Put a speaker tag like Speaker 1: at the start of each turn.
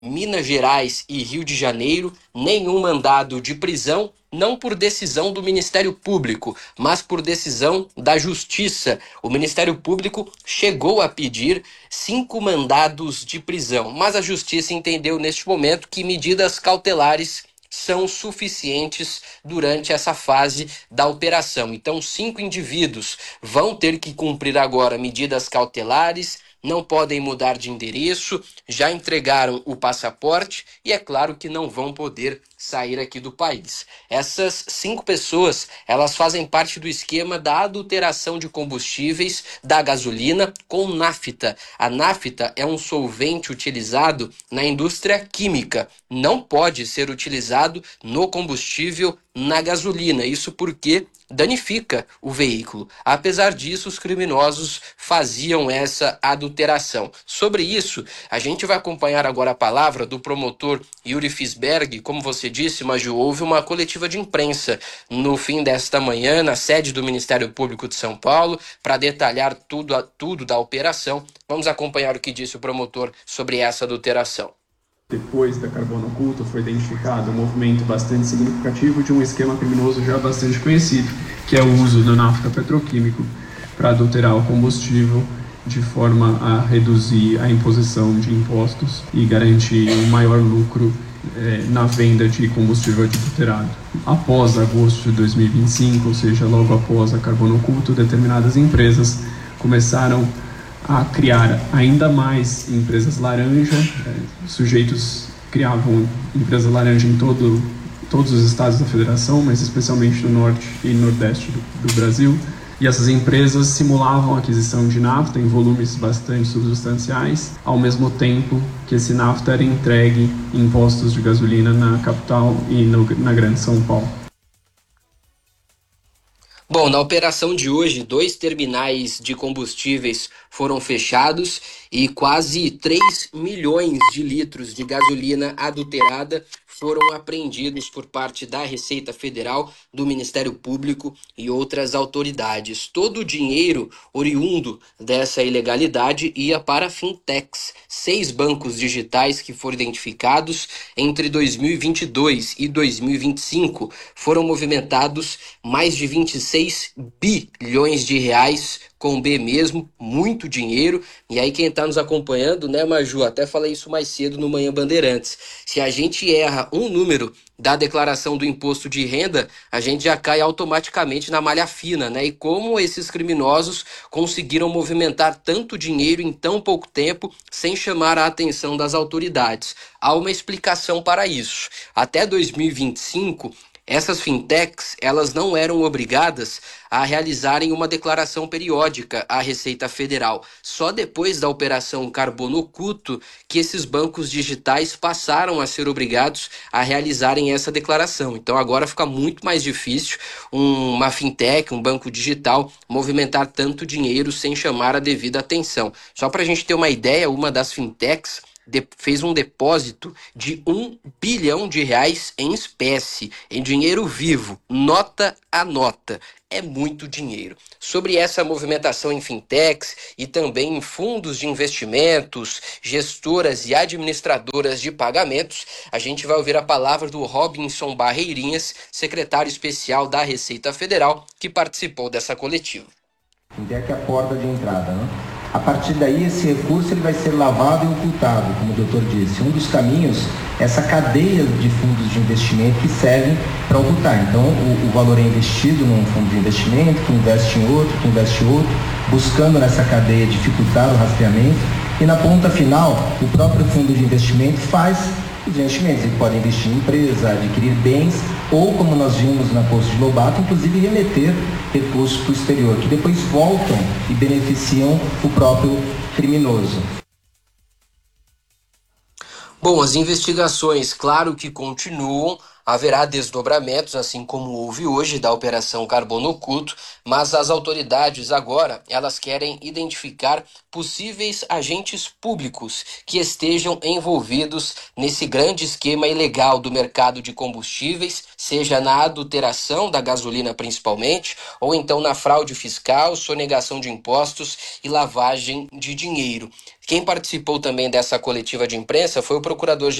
Speaker 1: Minas Gerais e Rio de Janeiro, nenhum mandado de prisão, não por decisão do Ministério Público, mas por decisão da Justiça. O Ministério Público chegou a pedir 5 mandados de prisão, mas a Justiça entendeu neste momento que medidas cautelares são suficientes durante essa fase da operação. Então, 5 indivíduos vão ter que cumprir agora medidas cautelares, não podem mudar de endereço, já entregaram o passaporte e é claro que não vão poder sair aqui do país. Essas 5 pessoas, elas fazem parte do esquema da adulteração de combustíveis da gasolina com nafta. A nafta é um solvente utilizado na indústria química, não pode ser utilizado no combustível na gasolina. Isso porque danifica o veículo. Apesar disso, os criminosos faziam essa adulteração. Sobre isso, a gente vai acompanhar agora a palavra do promotor Yuri Fisberg. Como você disse, Maju, houve uma coletiva de imprensa no fim desta manhã, na sede do Ministério Público de São Paulo, para detalhar tudo da operação. Vamos acompanhar o que disse o promotor sobre essa adulteração.
Speaker 2: Depois da Carbono Oculto foi identificado um movimento bastante significativo de um esquema criminoso já bastante conhecido, que é o uso do nafta petroquímico para adulterar o combustível de forma a reduzir a imposição de impostos e garantir um maior lucro na venda de combustível adulterado. Após agosto de 2025, ou seja, logo após a Carbono Oculto, determinadas empresas começaram a criar ainda mais empresas laranja. Sujeitos criavam empresas laranja em todos os estados da federação, mas especialmente no norte e nordeste do Brasil. E essas empresas simulavam a aquisição de nafta em volumes bastante substanciais, ao mesmo tempo que esse nafta era entregue em postos de gasolina na capital e na Grande São Paulo.
Speaker 1: Bom, na operação de hoje, 2 terminais de combustíveis foram fechados e quase 3 milhões de litros de gasolina adulterada foram apreendidos por parte da Receita Federal, do Ministério Público e outras autoridades. Todo o dinheiro oriundo dessa ilegalidade ia para fintechs. 6 bancos digitais que foram identificados entre 2022 e 2025 foram movimentados mais de 26 bilhões de reais, com B mesmo, muito dinheiro. E aí quem está nos acompanhando, né, Maju, até falei isso mais cedo no Manhã Bandeirantes, se a gente erra um número da declaração do imposto de renda, a gente já cai automaticamente na malha fina, né? E como esses criminosos conseguiram movimentar tanto dinheiro em tão pouco tempo sem chamar a atenção das autoridades? Há uma explicação para isso. Até 2025, essas fintechs, elas não eram obrigadas a realizarem uma declaração periódica à Receita Federal. Só depois da operação Carbono Oculto que esses bancos digitais passaram a ser obrigados a realizarem essa declaração. Então agora fica muito mais difícil uma fintech, um banco digital, movimentar tanto dinheiro sem chamar a devida atenção. Só para a gente ter uma ideia, uma das fintechs fez um depósito de 1 bilhão de reais em espécie, em dinheiro vivo, nota a nota. É muito dinheiro. Sobre essa movimentação em fintechs e também em fundos de investimentos, gestoras e administradoras de pagamentos, a gente vai ouvir a palavra do Robinson Barreirinhas, secretário especial da Receita Federal, que participou dessa coletiva.
Speaker 3: Fintech é a porta de entrada, né? A partir daí, esse recurso ele vai ser lavado e ocultado, como o doutor disse. Um dos caminhos é essa cadeia de fundos de investimento que servem para ocultar. Então, o valor é investido num fundo de investimento, que investe em outro, que investe em outro, buscando nessa cadeia dificultar o rastreamento. E na ponta final, o próprio fundo de investimento faz os investimentos. Ele pode investir em empresa, adquirir bens, ou, como nós vimos na Poço de Lobato, inclusive remeter recursos para o exterior, que depois voltam e beneficiam o próprio criminoso.
Speaker 1: Bom, as investigações, claro que continuam. Haverá desdobramentos, assim como houve hoje, da Operação Carbono Oculto, mas as autoridades agora, elas querem identificar possíveis agentes públicos que estejam envolvidos nesse grande esquema ilegal do mercado de combustíveis, seja na adulteração da gasolina principalmente, ou então na fraude fiscal, sonegação de impostos e lavagem de dinheiro. Quem participou também dessa coletiva de imprensa foi o procurador